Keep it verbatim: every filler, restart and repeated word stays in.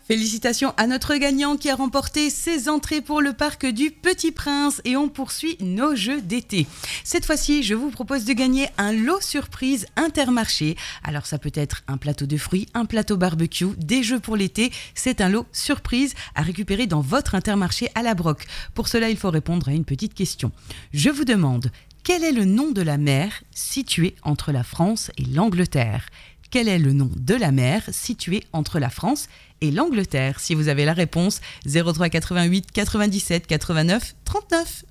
Félicitations à notre gagnant qui a remporté ses entrées pour le parc du Petit Prince et on poursuit nos jeux d'été. Cette fois-ci, je vous propose de gagner un lot surprise Intermarché. Alors ça peut être un plateau de fruits, un plateau barbecue, des jeux pour l'été. C'est un lot surprise à récupérer dans votre Intermarché à la Broc. Pour cela, il faut répondre à une petite question. Je vous demande, quel est le nom de la mer située entre la France et l'Angleterre ? Quel est le nom de la mer située entre la France et l'Angleterre ? Si vous avez la réponse, zéro trois quatre-vingt-huit quatre-vingt-dix-sept quatre-vingt-neuf trente-neuf.